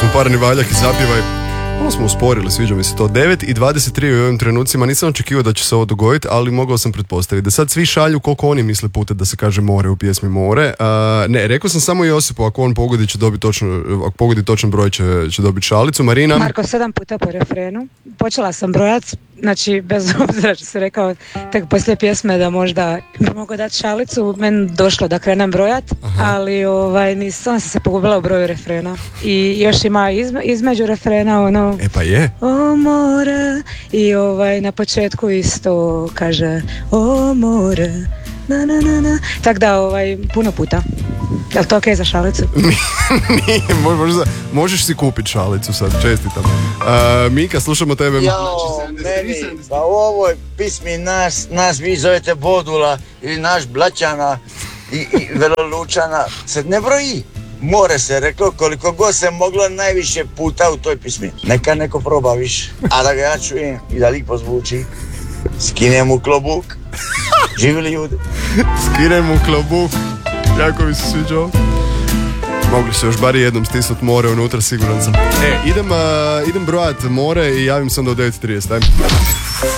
parni valjak i zapjevaj. Malo smo usporili, sviđa mi se to. 9:23 u ovim trenucima, nisam očekivao da će se ovo dogoditi, ali mogao sam pretpostaviti. Da sad svi šalju koliko oni misle puta da se kaže more u pjesmi more. Ne, rekao sam samo Josipu, ako on pogodi će dobiti ako pogodi točan broj će dobiti šalicu. Marina? Marko, 7 puta po refrenu. Počela sam brojat, znači bez obzira što si rekao tek poslije pjesme da možda bi mogao dati šalicu, meni došlo da krenem brojat, ali nisam se pogubila u broju refrena. I još ima između refrena ono E pa je. O more, i na početku isto kaže o more, na na na na. Tak da puno puta. Jel to okej za šalicu? Nije, možeš si kupiti šalicu sad, čestitam. Mika, slušamo tebe. Meni, pa u ovoj pismi nas vi zovete Bodula ili naš Blaćana i Velolučana se ne broji. More se reklo koliko god se moglo najviše puta u toj pismi. Neka neko proba više. A da ga ja čujem i da lipo zvuči. Skinem u klobuk. Živjeli ljudi. Skinem u klobuk. Jako mi se sviđao. Mogli se još bar jednom stisnuti more unutra, siguran sam. Idem brojat more i javim se onda u 9:30.